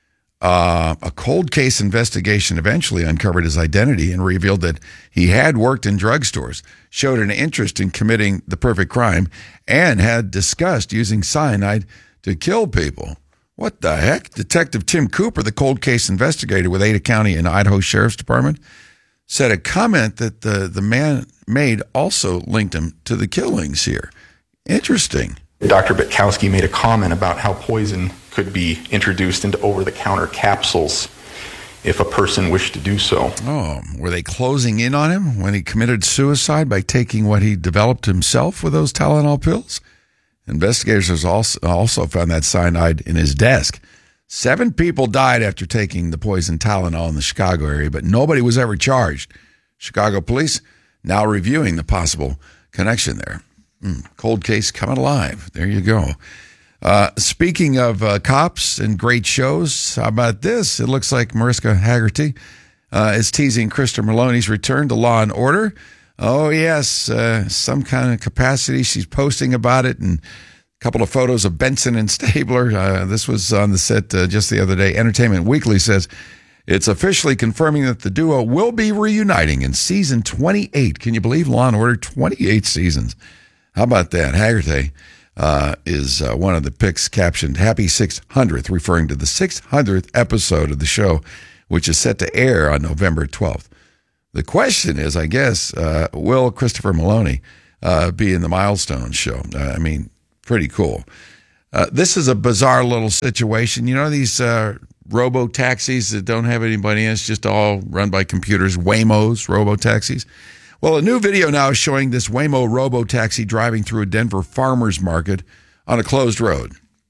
Uh, a cold case investigation eventually uncovered his identity and revealed that he had worked in drugstores, showed an interest in committing the perfect crime, and had discussed using cyanide to kill people. What the heck? Detective Tim Cooper, the cold case investigator with Ada County and Idaho Sheriff's Department, said a comment that the, the man made also linked him to the killings here. Interesting.
Doctor Butkowski made a comment about how poison could be introduced into over-the-counter capsules if a person wished to do so.
Oh, were they closing in on him when he committed suicide by taking what he developed himself with those Tylenol pills? Investigators also, also found that cyanide in his desk. Seven people died after taking the poison Tylenol in the Chicago area, but nobody was ever charged. Chicago police now reviewing the possible connection there. Mm, cold case coming alive. There you go. Uh, speaking of uh, cops and great shows, how about this? It looks like Mariska Hargitay uh, is teasing Christopher Maloney's return to Law and Order. Oh, yes, uh, some kind of capacity. She's posting about it, and a couple of photos of Benson and Stabler. Uh, this was on the set uh, just the other day. Entertainment Weekly says it's officially confirming that the duo will be reuniting in season twenty-eight. Can you believe Law and Order? twenty-eight seasons. How about that? Haggerty uh, is uh, one of the picks captioned Happy six hundredth, referring to the six hundredth episode of the show, which is set to air on November twelfth. The question is, I guess, uh, will Christopher Maloney uh, be in the Milestone show? Uh, I mean, pretty cool. Uh, this is a bizarre little situation. You know, these uh, robo-taxis that don't have anybody in, it's just all run by computers, Waymos, robo-taxis. Well, a new video now is showing this Waymo robo-taxi driving through a Denver farmer's market on a closed road.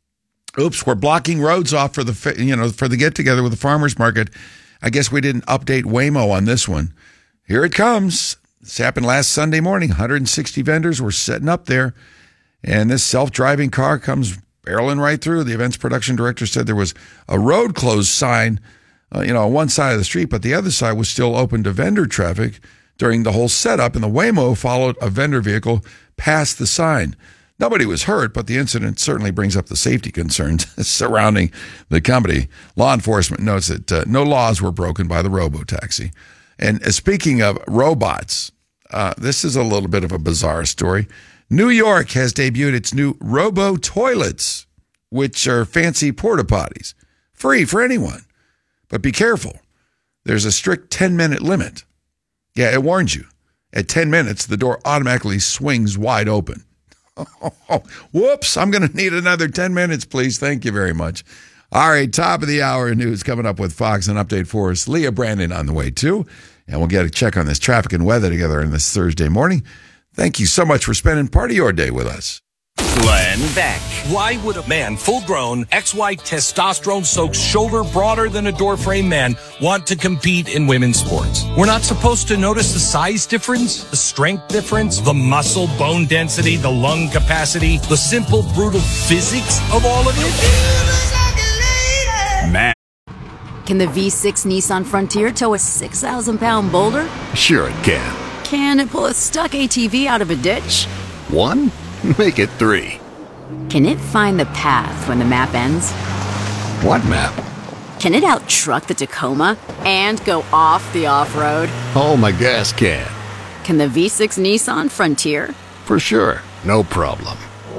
Oops, we're blocking roads off for the, you know, for the get-together with the farmer's market. I guess we didn't update Waymo on this one. Here it comes. This happened last Sunday morning. one hundred sixty vendors were setting up there, and this self-driving car comes barreling right through. The event's production director said there was a road closed sign, uh, you know, on one side of the street, but the other side was still open to vendor traffic during the whole setup, and the Waymo followed a vendor vehicle past the sign. Nobody was hurt, but the incident certainly brings up the safety concerns surrounding the company. Law enforcement notes that uh, no laws were broken by the robo-taxi. And uh, speaking of robots, uh, this is a little bit of a bizarre story. New York has debuted its new robo-toilets, which are fancy porta potties, free for anyone. But be careful. There's a strict ten-minute limit. Yeah, it warns you. At ten minutes, the door automatically swings wide open. Oh, whoops, I'm going to need another ten minutes, please. Thank you very much. All right, top of the hour news coming up with Fox. An update for us. Leah Brandon on the way, too. And we'll get a check on this traffic and weather together on this Thursday morning. Thank you so much for spending part of your day with us.
Glenn Beck. Why would a man, full-grown, X Y testosterone-soaked, shoulder broader than a door-frame man, want to compete in women's sports? We're not supposed to notice the size difference, the strength difference, the muscle, bone density, the lung capacity, the simple, brutal physics of all of it?
Man.
Can the V six Nissan Frontier tow a six thousand pound boulder?
Sure it can.
Can it pull a stuck A T V out of a ditch?
One? Make it three.
Can it find the path when the map ends?
What map?
Can it out-truck the Tacoma and go off the off-road?
Oh, my gas can.
Can the V six Nissan Frontier?
For sure. No problem.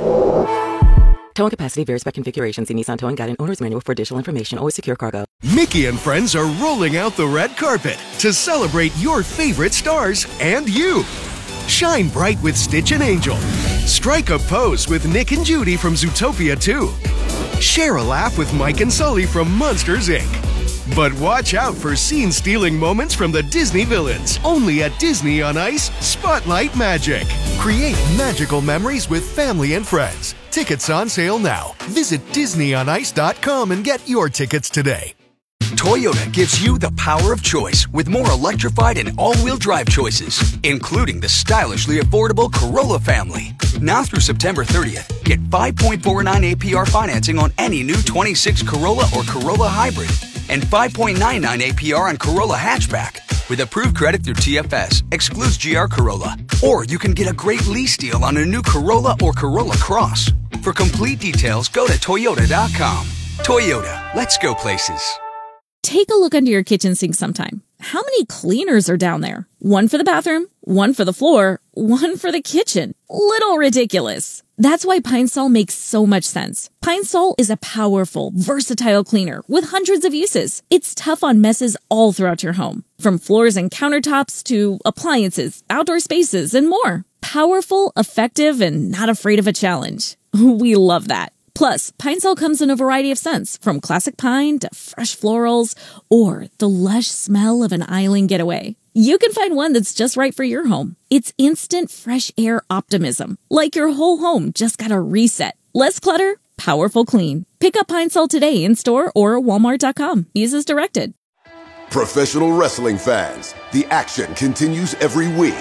Towing capacity varies by configuration. See Nissan Towing Guide and Owner's Manual for additional information. Always secure cargo.
Mickey and friends are rolling out the red carpet to celebrate your favorite stars and you. Shine bright with Stitch and Angel. Strike a pose with Nick and Judy from Zootopia two. Share a laugh with Mike and Sully from Monsters, Incorporated. But watch out for scene-stealing moments from the Disney villains. Only at Disney on Ice Spotlight Magic. Create magical memories with family and friends. Tickets on sale now. Visit Disney on Ice dot com and get your tickets today.
Toyota gives you the power of choice with more electrified and all-wheel drive choices, including the stylishly affordable Corolla family. Now through September thirtieth, get five point four nine A P R financing on any new twenty-six Corolla or Corolla Hybrid and five point nine nine A P R on Corolla Hatchback. With approved credit through T F S, excludes G R Corolla. Or you can get a great lease deal on a new Corolla or Corolla Cross. For complete details, go to Toyota dot com. Toyota, let's go places.
Take a look under your kitchen sink sometime. How many cleaners are down there? One for the bathroom, one for the floor, one for the kitchen. Little ridiculous. That's why Pine Sol makes so much sense. Pine Sol is a powerful, versatile cleaner with hundreds of uses. It's tough on messes all throughout your home, from floors and countertops to appliances, outdoor spaces, and more. Powerful, effective, and not afraid of a challenge. We love that. Plus, Pine Sol comes in a variety of scents, from classic pine to fresh florals, or the lush smell of an island getaway. You can find one that's just right for your home. It's instant fresh air optimism, like your whole home just got a reset. Less clutter, powerful clean. Pick up Pine Sol today in store or walmart dot com. Use as directed.
Professional wrestling fans, the action continues every week.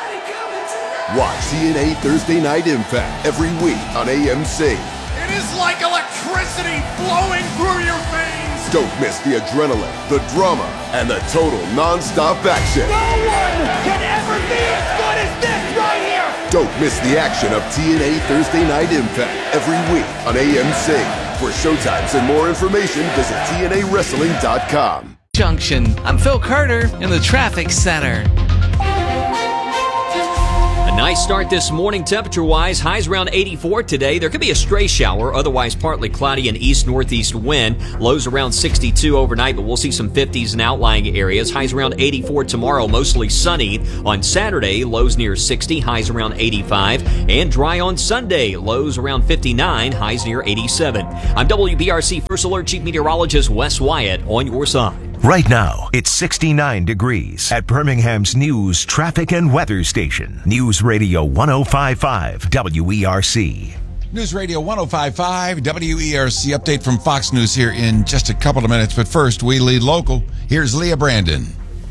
Watch T N A Thursday Night Impact every week on A M C.
It is like electricity flowing through your veins.
Don't miss the adrenaline, the drama, and the total non-stop action.
No one can ever be as good
Don't miss the action of T N A Thursday Night Impact every week on A M C. For showtimes and more information, visit T N A wrestling dot com.
Junction. I'm Phil Carter in the traffic center.
A nice start this morning temperature-wise. Highs around eighty-four today. There could be a stray shower, otherwise partly cloudy and east-northeast wind. Lows around sixty-two overnight, but we'll see some fifties in outlying areas. Highs around eighty-four tomorrow, mostly sunny. On Saturday, lows near sixty, highs around eighty-five. And dry on Sunday, lows around fifty-nine, highs near eighty-seven. I'm W B R C First Alert Chief Meteorologist Wes Wyatt on your side.
Right now, it's sixty-nine degrees at Birmingham's News, Traffic, and Weather Station. News Radio one oh five point five W E R C.
News Radio one oh five point five W E R C update from Fox News here in just a couple of minutes. But first, we lead local. Here's Leah Brandon.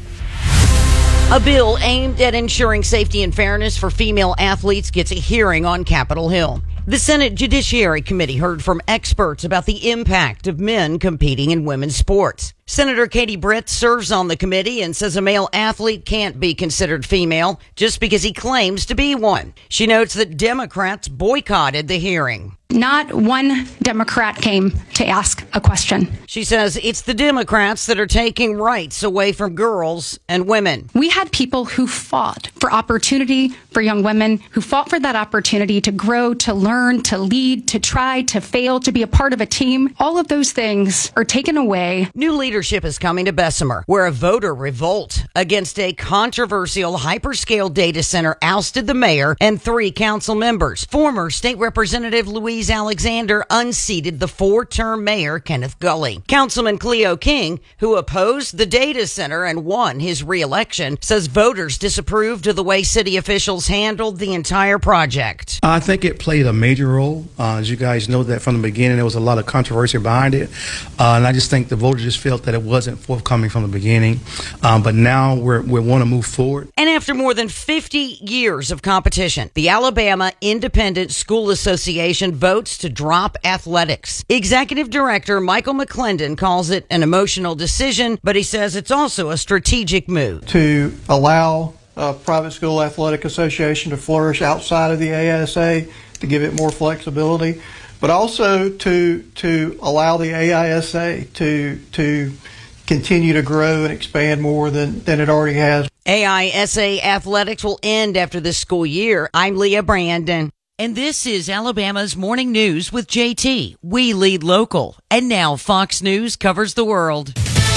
A bill aimed at ensuring safety and fairness for female athletes gets a hearing on Capitol Hill. The Senate Judiciary Committee heard from experts about the impact of men competing in women's sports. Senator Katie Britt serves on the committee and says a male athlete can't be considered female just because he claims to be one. She notes that Democrats boycotted the hearing.
Not one Democrat came to ask a question.
She says it's the Democrats that are taking rights away from girls and women.
We had people who fought for opportunity for young women, who fought for that opportunity to grow, to learn, to lead, to try, to fail, to be a part of a team. All of those things are taken away.
New leadership is coming to Bessemer, where a voter revolt against a controversial hyperscale data center ousted the mayor and three council members. Former State Representative Louise Alexander unseated the four-term mayor, Kenneth Gully. Councilman Cleo King, who opposed the data center and won his re-election, says voters disapproved of the way city officials handled the entire project.
I think it played a major role. Uh, as you guys know that from the beginning, there was a lot of controversy behind it. Uh, and I just think the voters just felt that it wasn't forthcoming from the beginning. Um, but now we're, we want to move forward.
And after more than fifty years of competition, the Alabama Independent School Association votes to drop athletics. Executive Director Michael McClendon calls it an emotional decision, but he says it's also a strategic move.
To allow a private school athletic association to flourish outside of the A I S A, to give it more flexibility, but also to to allow the A I S A to to continue to grow and expand more than, than it already has.
A I S A athletics will end after this school year. I'm Leah Brandon. And this is Alabama's Morning News with J T. We lead local. And now Fox News covers the world.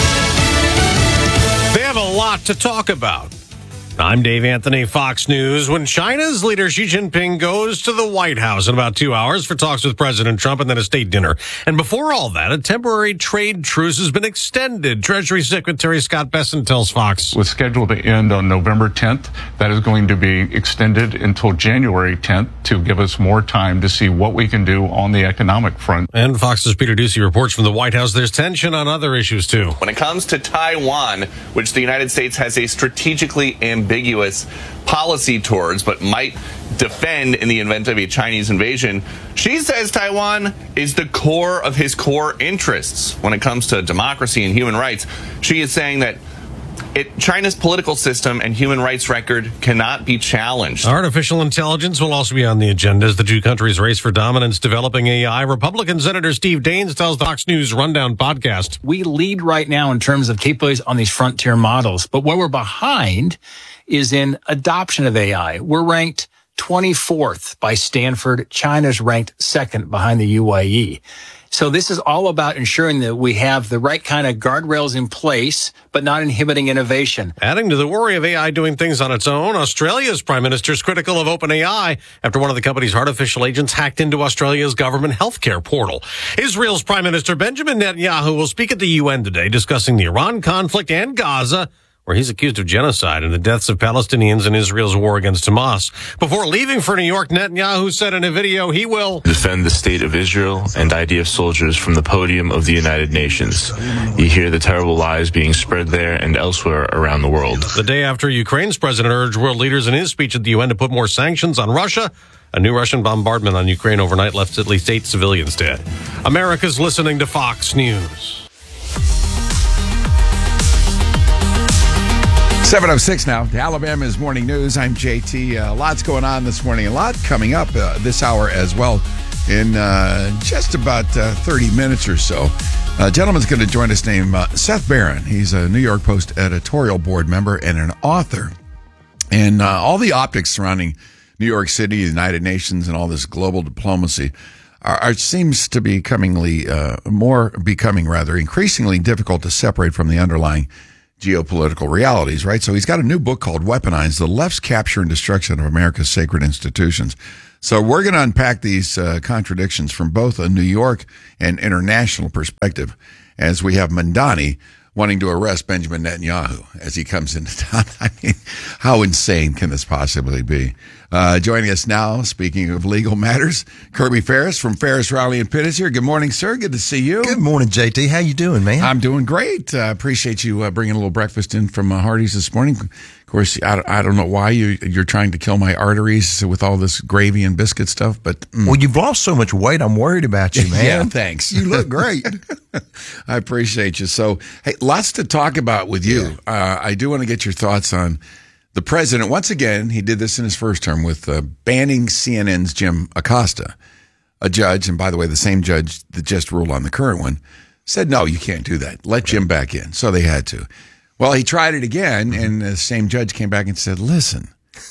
They have a lot to talk about. I'm Dave Anthony, Fox News. When China's leader Xi Jinping goes to the White House in about two hours for talks with President Trump and then a state dinner. And before all that, a temporary trade truce has been extended. Treasury Secretary Scott Bessent tells Fox.
It was scheduled to end on November tenth. That is going to be extended until January tenth to give us more time to see what we can do on the economic front.
And Fox's Peter Ducey reports from the White House there's tension on other issues, too.
When it comes to Taiwan, which the United States has a strategically ambiguous ambiguous policy towards, but might defend in the event of a Chinese invasion, Xi says Taiwan is the core of his core interests when it comes to democracy and human rights. Xi is saying that It, China's political system and human rights record cannot be challenged.
Artificial intelligence will also be on the agenda as the two countries race for dominance developing A I. Republican Senator Steve Daines tells the Fox News Rundown podcast.
We lead right now in terms of capabilities on these frontier models, but where we're behind is in adoption of A I. We're ranked twenty-fourth by Stanford. China's ranked second behind the U A E. So this is all about ensuring that we have the right kind of guardrails in place, but not inhibiting innovation.
Adding to the worry of A I doing things on its own, Australia's Prime Minister is critical of OpenAI after one of the company's artificial agents hacked into Australia's government healthcare portal. Israel's Prime Minister Benjamin Netanyahu will speak at the U N today discussing the Iran conflict and Gaza, where he's accused of genocide and the deaths of Palestinians in Israel's war against Hamas. Before leaving for New York, Netanyahu said in a video he will
defend the state of Israel and I D F soldiers from the podium of the United Nations. You hear the terrible lies being spread there and elsewhere around the world.
The day after Ukraine's president urged world leaders in his speech at the U N to put more sanctions on Russia, a new Russian bombardment on Ukraine overnight left at least eight civilians dead. America's listening to Fox News.
seven oh six now. Alabama's Morning News. I'm J T. Uh, lots going on this morning. A lot coming up uh, this hour as well in uh, just about uh, thirty minutes or so. A gentleman's going to join us named uh, Seth Barron. He's a New York Post editorial board member and an author. And uh, all the optics surrounding New York City, the United Nations, and all this global diplomacy are, are seems to be becomingly, uh, more becoming rather increasingly difficult to separate from the underlying geopolitical realities, right? So he's got a new book called Weaponized, The Left's Capture and Destruction of America's Sacred Institutions. So we're going to unpack these uh, contradictions from both a New York and international perspective as we have Mamdani wanting to arrest Benjamin Netanyahu as he comes into town. I mean, how insane can this possibly be? Uh, joining us now, speaking of legal matters, Kirby Ferris from Ferris, Rowley and Pitt is here. Good morning, sir. Good to see you.
Good morning, J T. How you doing, man?
I'm doing great. I uh, appreciate you uh, bringing a little breakfast in from uh, Hardee's this morning. Of course, I, I don't know why you, you're trying to kill my arteries with all this gravy and biscuit stuff, but... Mm.
Well, you've lost so much weight, I'm worried about you, man.
Yeah, thanks.
You look great.
I appreciate you. So, hey, lots to talk about with you. Yeah. Uh, I do want to get your thoughts on the president. Once again, he did this in his first term with uh, banning C N N's Jim Acosta. A judge, and by the way, the same judge that just ruled on the current one, said, no, you can't do that. Let Jim back in. So they had to. Well, he tried it again, mm-hmm. and the same judge came back and said, listen.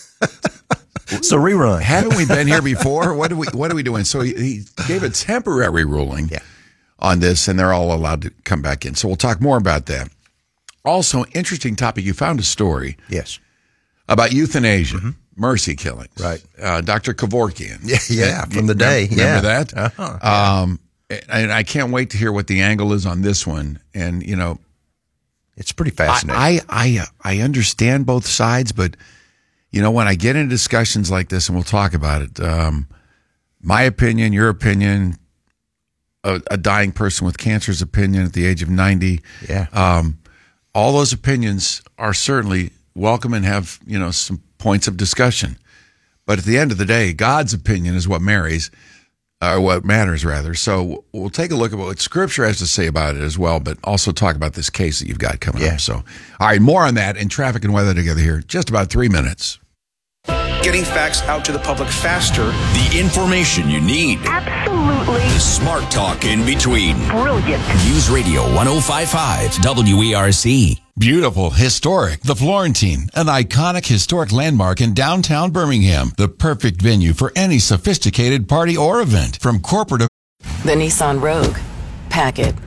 So rerun.
Haven't we been here before? What are we What are we doing? So he, he gave a temporary ruling yeah. on this, and they're all allowed to come back in. So we'll talk more about that. Also, interesting topic. You found a story.
Yes.
About euthanasia, mm-hmm. mercy killings.
Right.
Uh, Doctor Kevorkian.
Yeah, yeah, from the day.
Remember,
yeah.
remember that?
Uh-huh. Yeah.
Um, and I can't wait to hear what the angle is on this one. And, you know,
it's pretty fascinating.
I, I, I understand both sides, but, you know, when I get into discussions like this, and we'll talk about it, um, my opinion, your opinion, a, a dying person with cancer's opinion at the age of ninety,
yeah.
um, all those opinions are certainly welcome and have, you know, some points of discussion. But at the end of the day, God's opinion is what marries, or uh, what matters, rather. So we'll take a look at what Scripture has to say about it as well, but also talk about this case that you've got coming
yeah.
up. So, all right, more on that in Traffic and Weather together here. Just about three minutes.
Getting facts out to the public faster.
The information you need.
Absolutely.
The smart talk in between.
Brilliant.
News Radio one oh five point five W E R C.
Beautiful, historic, the Florentine, an iconic historic landmark in downtown Birmingham. The perfect venue for any sophisticated party or event, from corporate.
The Nissan Rogue. Pack it.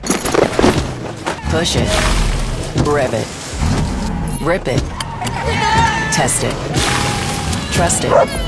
Push it. Rev it. Rip it. Test it. Trust it.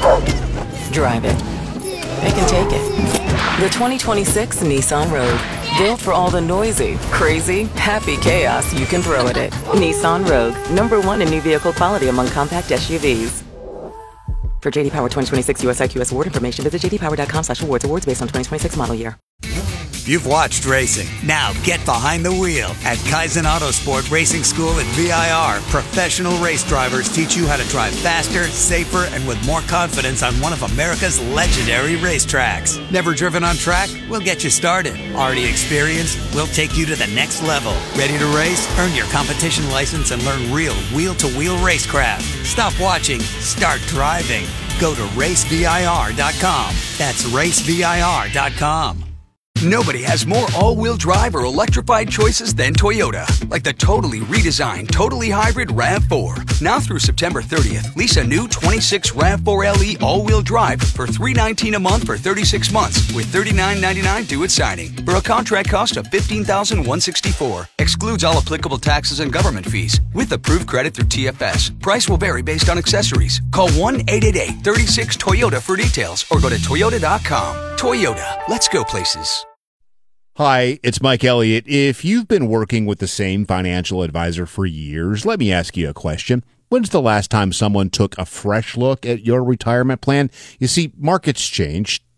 Drive it. It can take it. The twenty twenty-six Nissan Rogue. Built for all the noisy, crazy, happy chaos you can throw at it. Nissan Rogue. Number one in new vehicle quality among compact S U Vs. For J D Power twenty twenty-six U S I Q S award information, visit j d power dot com slash awards. Awards based on twenty twenty-six model year.
You've watched racing. Now get behind the wheel. At Kaizen Autosport Racing School at V I R, professional race drivers teach you how to drive faster, safer, and with more confidence on one of America's legendary racetracks. Never driven on track? We'll get you started. Already experienced? We'll take you to the next level. Ready to race? Earn your competition license and learn real wheel-to-wheel racecraft. Stop watching. Start driving. Go to race V I R dot com. That's race V I R dot com.
Nobody has more all-wheel drive or electrified choices than Toyota. Like the totally redesigned, totally hybrid RAV four. Now through September thirtieth, lease a new twenty-six RAV four L E all-wheel drive for three hundred nineteen dollars a month for thirty-six months with thirty-nine ninety-nine due at signing. For a contract cost of fifteen thousand one hundred sixty-four dollars. Excludes all applicable taxes and government fees. With approved credit through T F S. Price will vary based on accessories. Call one eight eight eight, three six, Toyota for details or go to toyota dot com. Toyota. Let's go places.
Hi, it's Mike Elliott. If you've been working with the same financial advisor for years, let me ask you a question. When's the last time someone took a fresh look at your retirement plan? You see, markets change,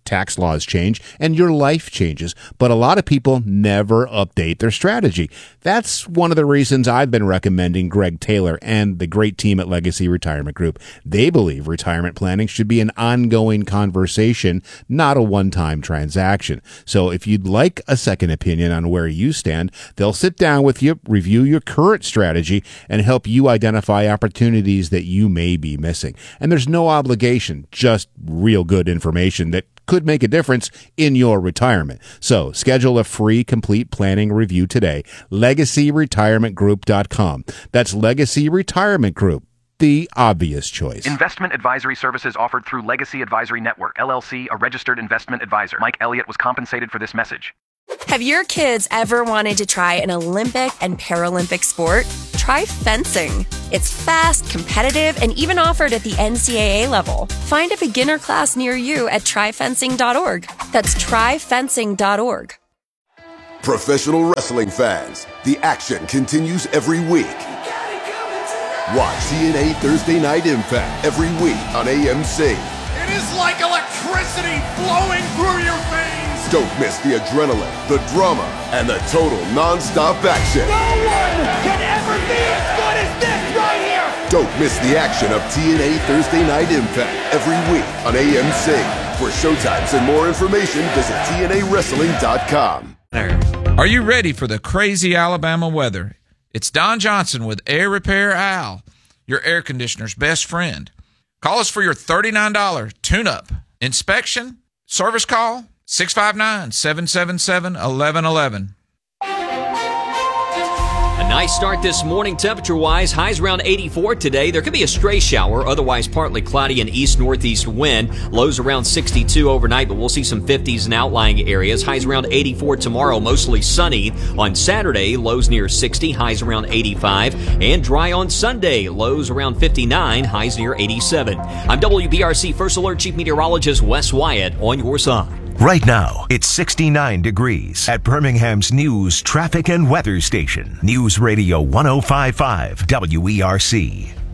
tax laws change and your life changes, but a lot of people never update their strategy. That's one of the reasons I've been recommending Greg Taylor and the great team at Legacy Retirement Group. They believe retirement planning should be an ongoing conversation, not a one-time transaction. So if you'd like a second opinion on where you stand, they'll sit down with you, review your current strategy, and help you identify opportunities that you may be missing. And there's no obligation, just real good information that could make a difference in your retirement. So schedule a free complete planning review today. legacy retirement group dot com. That's Legacy Retirement Group, the obvious choice.
Investment advisory services offered through Legacy Advisory Network, L L C, a registered investment advisor. Mike Elliott was compensated for this message.
Have your kids ever wanted to try an Olympic and Paralympic sport? Try fencing. It's fast, competitive, and even offered at the N C double A level. Find a beginner class near you at try fencing dot org. That's try fencing dot org.
Professional wrestling fans, the action continues every week. Watch T N A Thursday Night Impact every week on A M C.
It is like electricity flowing through your veins.
Don't miss the adrenaline, the drama, and the total non-stop action.
No one can ever be as good as this right here.
Don't miss the action of T N A Thursday Night Impact every week on A M C. For showtimes and more information, visit T N A wrestling dot com.
Are you ready for the crazy Alabama weather? It's Don Johnson with Air Repair Al, your air conditioner's best friend. Call us for your thirty-nine dollars tune-up, inspection, service call, six five nine, seven seven seven, one one one one.
A nice start this morning temperature-wise. Highs around eighty-four today. There could be a stray shower, otherwise partly cloudy and east-northeast wind. Lows around sixty-two overnight, but we'll see some fifties in outlying areas. Highs around eighty-four tomorrow, mostly sunny. On Saturday, lows near sixty, highs around eighty-five. And dry on Sunday, lows around fifty-nine, highs near eighty-seven. I'm W B R C First Alert Chief Meteorologist Wes Wyatt on your side.
Right now, it's sixty-nine degrees at Birmingham's news, traffic, and weather station. News Radio one oh five point five W E R C.